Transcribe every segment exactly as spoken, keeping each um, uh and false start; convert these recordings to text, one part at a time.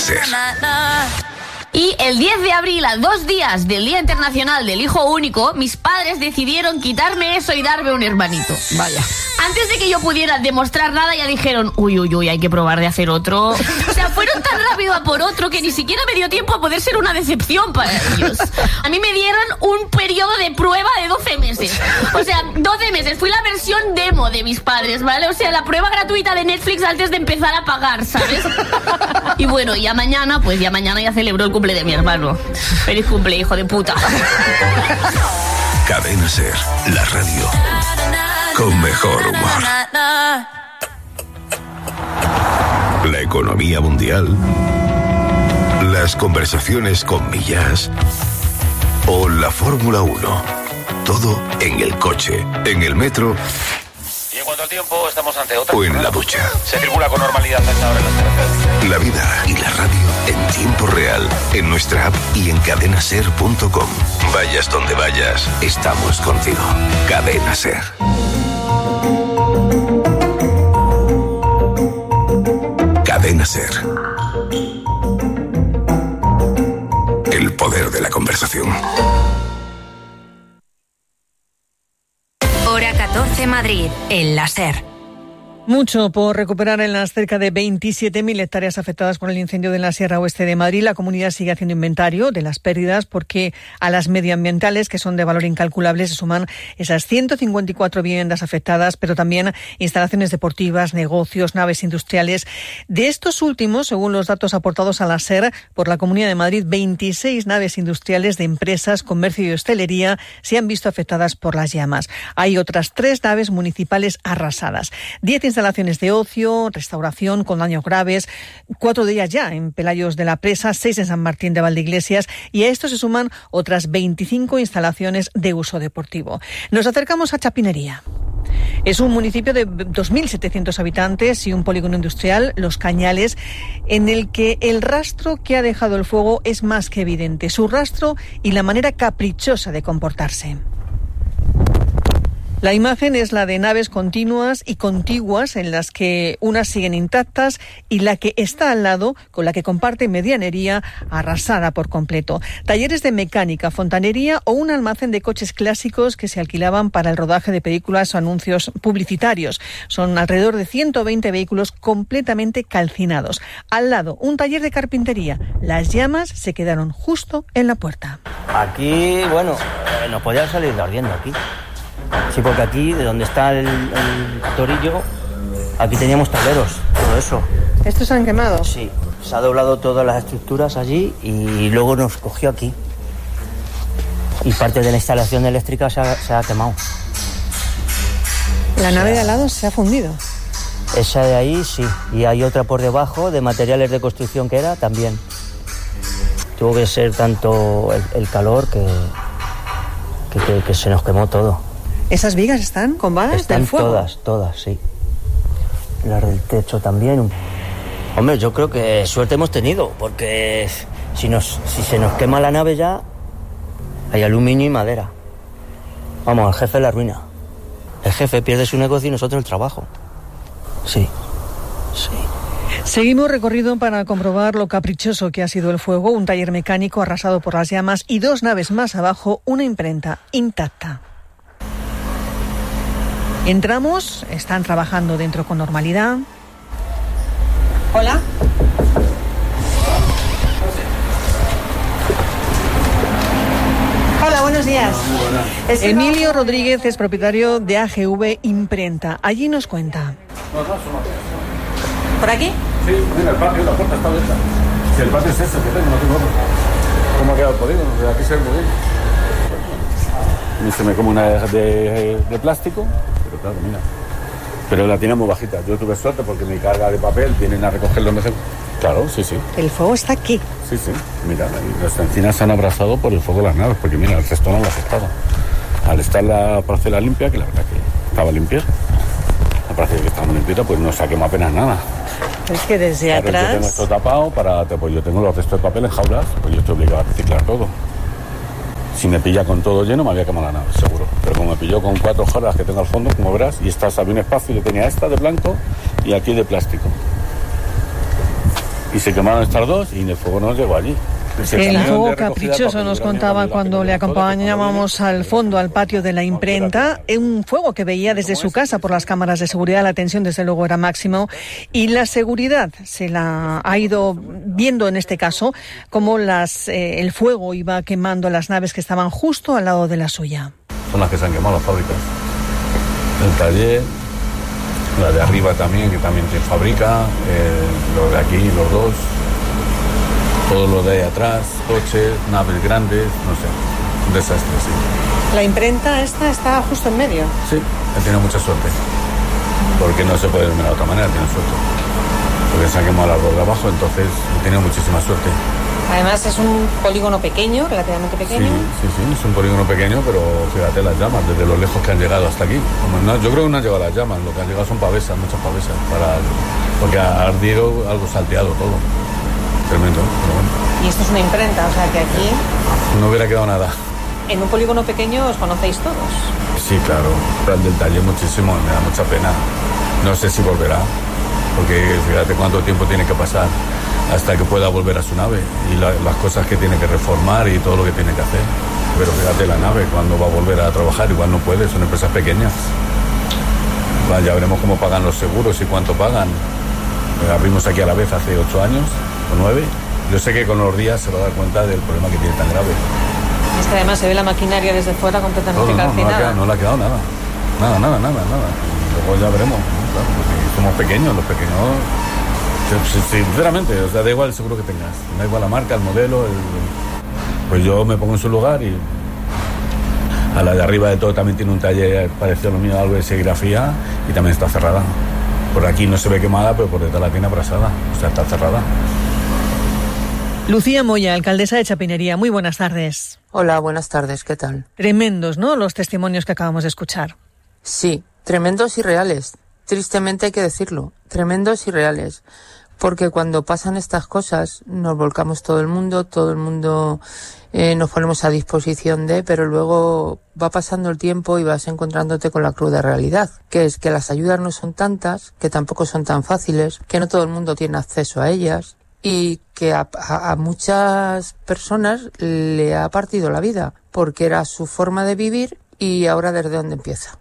Ser. Y el diez de abril, a dos días del Día Internacional del Hijo Único, mis padres decidieron quitarme eso y darme un hermanito. Vaya. Antes de que yo pudiera demostrar nada, ya dijeron, uy, uy, uy, hay que probar de hacer otro. O sea, fueron tan rápido a por otro que ni siquiera me dio tiempo a poder ser una decepción para ellos. A mí me dieron un periodo de prueba de doce meses. O sea, doce meses. Fui la versión demo de mis padres, ¿vale? O sea, la prueba gratuita de Netflix antes de empezar a pagar, ¿sabes? Y bueno, ya mañana, pues ya mañana ya celebro el cumple de mi hermano. Feliz cumple, hijo de puta. Cadena Ser, la radio con mejor humor. La economía mundial, las conversaciones con Millás o la Fórmula uno. Todo en el coche, en el metro. Y en cuanto al tiempo, estamos ante otra. O en la ducha. Se circula con normalidad hasta ahora en las carreteras. La vida y la radio en tiempo real, en nuestra app y en cadenaser punto com. Vayas donde vayas, estamos contigo. Cadena Ser. Cadena Ser. El poder de la conversación. Hora catorce Madrid, en la Ser. Mucho por recuperar en las cerca de veintisiete mil hectáreas afectadas por el incendio de la Sierra Oeste de Madrid. La comunidad sigue haciendo inventario de las pérdidas porque a las medioambientales, que son de valor incalculable, se suman esas ciento cincuenta y cuatro viviendas afectadas, pero también instalaciones deportivas, negocios, naves industriales. De estos últimos, según los datos aportados a la SER por la Comunidad de Madrid, veintiséis naves industriales de empresas, comercio y hostelería se han visto afectadas por las llamas. Hay otras tres naves municipales arrasadas. Diez instalaciones de ocio, restauración con daños graves, cuatro de ellas ya en Pelayos de la Presa, seis en San Martín de Valdeiglesias, y a esto se suman otras veinticinco instalaciones de uso deportivo. Nos acercamos a Chapinería. Es un municipio de dos mil setecientos habitantes y un polígono industrial, Los Cañales, en el que el rastro que ha dejado el fuego es más que evidente. Su rastro y la manera caprichosa de comportarse. La imagen es la de naves continuas y contiguas en las que unas siguen intactas y la que está al lado, con la que comparte medianería, arrasada por completo. Talleres de mecánica, fontanería o un almacén de coches clásicos que se alquilaban para el rodaje de películas o anuncios publicitarios. Son alrededor de ciento veinte vehículos completamente calcinados. Al lado, un taller de carpintería. Las llamas se quedaron justo en la puerta. Aquí, bueno, eh, nos podía salir de ardiendo aquí. Sí, porque aquí, de donde está el, el torillo, aquí teníamos tableros, todo eso. ¿Estos se han quemado? Sí, se ha doblado todas las estructuras allí y luego nos cogió aquí. Y parte de la instalación eléctrica se ha, se ha quemado. ¿La nave de al lado se ha fundido? Esa de ahí sí, y hay otra por debajo de materiales de construcción que era también. Tuvo que ser tanto el, el calor que, que, que, que se nos quemó todo. ¿Esas vigas están con balas están del fuego? Todas, todas, sí. Las del techo también. Hombre, yo creo que suerte hemos tenido, porque si, nos, si se nos quema la nave ya, hay aluminio y madera. Vamos, el jefe la ruina. El jefe pierde su negocio y nosotros el trabajo. Sí, sí. Seguimos recorrido para comprobar lo caprichoso que ha sido el fuego, un taller mecánico arrasado por las llamas y dos naves más abajo, una imprenta intacta. Entramos, están trabajando dentro con normalidad. Hola. Hola, buenos días. Buenas. Emilio Rodríguez es propietario de A G V Imprenta. Allí nos cuenta. ¿Por aquí? Sí, mira el patio, la puerta está abierta. Si el patio es este que tengo, no tengo otro. ¿Cómo ha quedado el polígono? De aquí se ve muy bien. A mí se me come una de, de, de plástico, pero claro, mira. Pero la tiene muy bajita. Yo tuve suerte porque mi carga de papel vienen a recogerlo. Claro, sí, sí. El fuego está aquí. Sí, sí. Mira, las encinas se han abrazado por el fuego de las naves, porque mira, el resto no las estaba. Al estar la parcela limpia, que la verdad que estaba limpia, la parcela que estaba limpita, pues no saquemos apenas nada. Es que desde claro, atrás... Yo tengo esto tapado, para, pues yo tengo los restos de papel en jaulas, pues yo estoy obligado a reciclar todo. Si me pilla con todo lleno, me había quemado la nave, seguro. Pero como me pilló con cuatro jarras que tengo al fondo, como verás, y estas había un espacio, yo tenía esta de blanco y aquí de plástico. Y se quemaron estas dos y el fuego no llegó allí. El fuego caprichoso, nos contaba cuando le acompañábamos al fondo, al patio de la imprenta, un fuego que veía desde su casa por las cámaras de seguridad. La tensión desde luego era máximo y la seguridad se la ha ido viendo en este caso como las eh, el fuego iba quemando las naves que estaban justo al lado de la suya. Son las que se han quemado las fábricas. El taller, la de arriba también, que también se fabrica, eh, los de aquí, los dos. Todo lo de ahí atrás, coches, naves grandes, no sé, un desastre, sí. ¿La imprenta esta está justo en medio? Sí, he tenido mucha suerte, porque no se puede mirar de otra manera, tiene suerte. Porque se ha quemado las dos de abajo, entonces he tenido muchísima suerte. Además es un polígono pequeño, relativamente pequeño. Sí, sí, sí, es un polígono pequeño, pero fíjate las llamas, desde lo lejos que han llegado hasta aquí. Como no, yo creo que no han llegado las llamas, lo que han llegado son pavesas, muchas pavesas, para, porque ha ardido algo salteado todo. Tremendo, pero bueno. Y esto es una imprenta, o sea que aquí... No hubiera quedado nada. En un polígono pequeño os conocéis todos. Sí, claro. El del taller muchísimo, me da mucha pena. No sé si volverá, porque fíjate cuánto tiempo tiene que pasar hasta que pueda volver a su nave y la, las cosas que tiene que reformar y todo lo que tiene que hacer. Pero fíjate la nave, cuando va a volver a trabajar, igual no puede, son empresas pequeñas. Bueno, ya veremos cómo pagan los seguros y cuánto pagan. Eh, abrimos aquí a la vez hace ocho años. nueve. Yo sé que con los días se va a dar cuenta del problema que tiene tan grave. Es que además se ve la maquinaria desde fuera completamente no, no, calcinada. No, no, quedado, no le ha quedado nada. Nada, nada, nada, nada. Y luego ya veremos. ¿No? Claro, porque somos pequeños, los pequeños... Sinceramente, o sea, da igual el seguro que tengas. Da igual la marca, el modelo, el... Pues yo me pongo en su lugar y... A la de arriba de todo también tiene un taller parecido a lo mío, algo de serigrafía, y también está cerrada. Por aquí no se ve quemada, pero por detrás la tiene abrasada. O sea, está cerrada. Lucía Moya, alcaldesa de Chapinería. Muy buenas tardes. Hola, buenas tardes. ¿Qué tal? Tremendos, ¿no?, los testimonios que acabamos de escuchar. Sí, tremendos y reales. Tristemente hay que decirlo. Tremendos y reales. Porque cuando pasan estas cosas nos volcamos todo el mundo, todo el mundo eh, nos ponemos a disposición de, pero luego va pasando el tiempo y vas encontrándote con la cruda realidad, que es que las ayudas no son tantas, que tampoco son tan fáciles, que no todo el mundo tiene acceso a ellas y que a, a, a muchas personas le ha partido la vida, porque era su forma de vivir y ahora desde dónde empieza.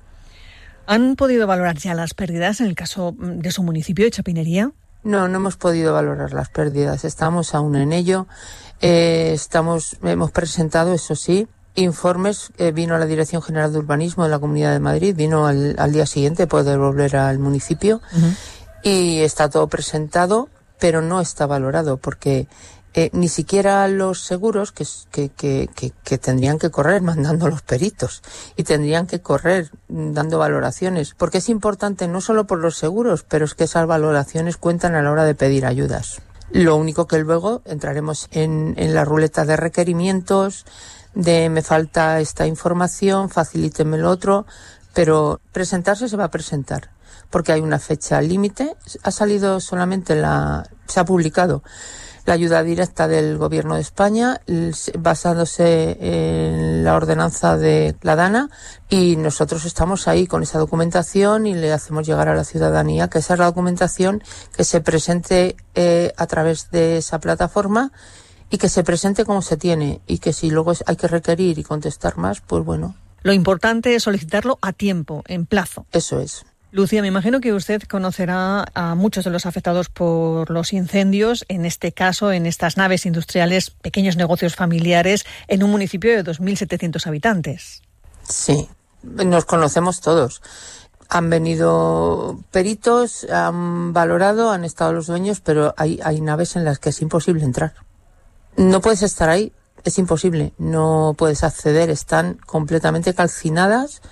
¿Han podido valorar ya las pérdidas en el caso de su municipio de Chapinería? No, no hemos podido valorar las pérdidas. Estamos aún en ello. Eh, estamos, hemos presentado, eso sí, informes. Eh, vino a la Dirección General de Urbanismo de la Comunidad de Madrid, vino al, al día siguiente, puede volver al municipio, uh-huh. Y está todo presentado, pero no está valorado, porque eh, ni siquiera los seguros que, que, que, que, que tendrían que correr mandando los peritos y tendrían que correr dando valoraciones, porque es importante no solo por los seguros, pero es que esas valoraciones cuentan a la hora de pedir ayudas. Lo único que luego entraremos en, en la ruleta de requerimientos, de me falta esta información, facilíteme lo otro, pero presentarse se va a presentar, porque hay una fecha límite. Ha salido solamente la, se ha publicado la ayuda directa del Gobierno de España, basándose en la ordenanza de la DANA, y nosotros estamos ahí con esa documentación y le hacemos llegar a la ciudadanía que esa es la documentación que se presente eh, a través de esa plataforma y que se presente como se tiene, y que si luego hay que requerir y contestar más, pues bueno. Lo importante es solicitarlo a tiempo, en plazo. Eso es. Lucía, me imagino que usted conocerá a muchos de los afectados por los incendios, en este caso, en estas naves industriales, pequeños negocios familiares, en un municipio de dos mil setecientos habitantes. Sí, nos conocemos todos. Han venido peritos, han valorado, han estado los dueños, pero hay, hay naves en las que es imposible entrar. No puedes estar ahí, es imposible, no puedes acceder, están completamente calcinadas.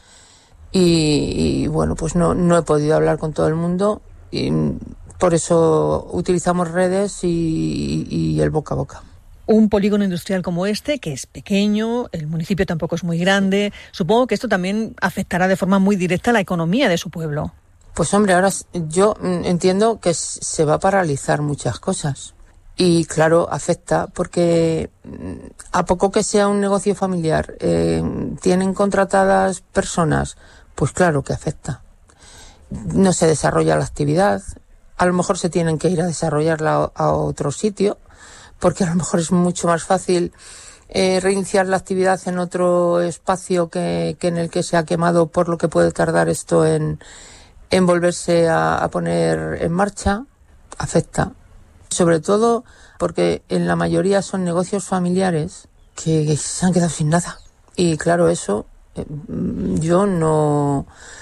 Y, y bueno, pues no, no he podido hablar con todo el mundo y por eso utilizamos redes y, y el boca a boca. Un polígono industrial como este, que es pequeño, el municipio tampoco es muy grande, supongo que esto también afectará de forma muy directa a la economía de su pueblo. Pues hombre, ahora yo entiendo que se va a paralizar muchas cosas. Y claro, afecta porque a poco que sea un negocio familiar, eh, tienen contratadas personas, pues claro que afecta. No se desarrolla la actividad, a lo mejor se tienen que ir a desarrollarla a otro sitio, porque a lo mejor es mucho más fácil eh, reiniciar la actividad en otro espacio que, que en el que se ha quemado, por lo que puede tardar esto en, en volverse a, a poner en marcha. Afecta, sobre todo porque en la mayoría son negocios familiares que se han quedado sin nada. Y claro, eso eh, yo no,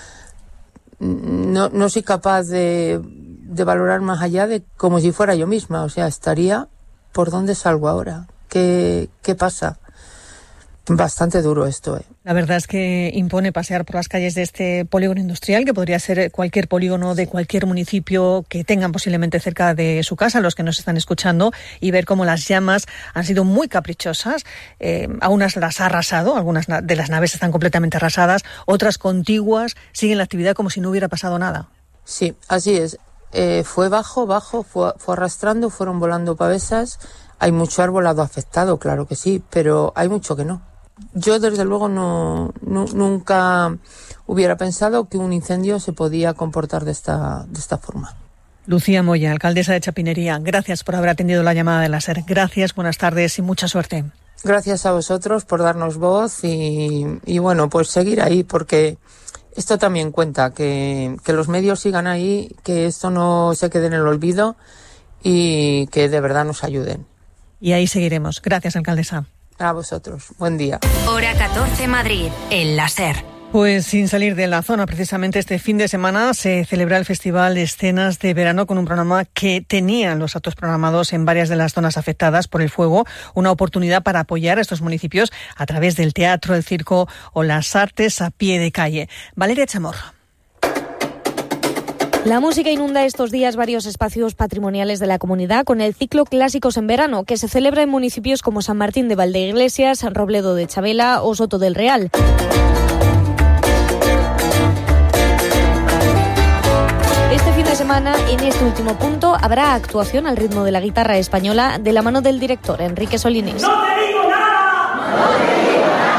no, no soy capaz de, de valorar más allá de como si fuera yo misma. O sea, estaría, ¿por dónde salgo ahora? ¿Qué, qué pasa? Bastante duro esto, ¿eh? La verdad es que impone pasear por las calles de este polígono industrial, que podría ser cualquier polígono de cualquier municipio que tengan posiblemente cerca de su casa, los que nos están escuchando, y ver cómo las llamas han sido muy caprichosas. Eh, a unas las ha arrasado, algunas de las naves están completamente arrasadas, otras contiguas siguen la actividad como si no hubiera pasado nada. Sí, así es. Eh, fue bajo, bajo, fue, fue arrastrando, fueron volando pavesas. Hay mucho arbolado afectado, claro que sí, pero hay mucho que no. Yo, desde luego, no, no nunca hubiera pensado que un incendio se podía comportar de esta, de esta forma. Lucía Moya, alcaldesa de Chapinería, gracias por haber atendido la llamada de la SER. Gracias, buenas tardes y mucha suerte. Gracias a vosotros por darnos voz y, y bueno, pues seguir ahí, porque esto también cuenta, que, que los medios sigan ahí, que esto no se quede en el olvido y que de verdad nos ayuden. Y ahí seguiremos. Gracias, alcaldesa. A vosotros. Buen día. Hora catorce Madrid, en la SER. Pues sin salir de la zona, precisamente este fin de semana se celebra el Festival de Escenas de Verano con un programa que tenía los actos programados en varias de las zonas afectadas por el fuego, una oportunidad para apoyar a estos municipios a través del teatro, el circo o las artes a pie de calle. Valeria Chamorro. La música inunda estos días varios espacios patrimoniales de la comunidad con el ciclo Clásicos en Verano, que se celebra en municipios como San Martín de Valdeiglesias, Robledo de Chabela o Soto del Real. Este fin de semana, en este último punto, habrá actuación al ritmo de la guitarra española de la mano del director Enrique Solínez. ¡No te digo nada! ¡No te digo nada!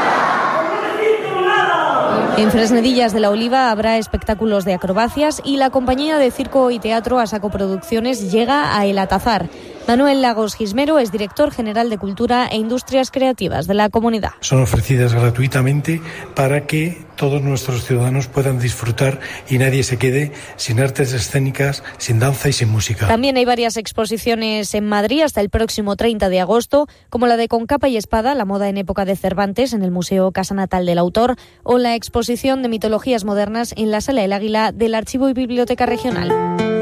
En Fresnedillas de la Oliva habrá espectáculos de acrobacias y la compañía de circo y teatro Asaco Producciones llega a El Atazar. Manuel Lagos Gismero es director general de Cultura e Industrias Creativas de la comunidad. Son ofrecidas gratuitamente para que todos nuestros ciudadanos puedan disfrutar y nadie se quede sin artes escénicas, sin danza y sin música. También hay varias exposiciones en Madrid hasta el próximo treinta de agosto, como la de Con capa y espada, la moda en época de Cervantes en el Museo Casa Natal del Autor, o la exposición de mitologías modernas en la Sala El Águila del Archivo y Biblioteca Regional.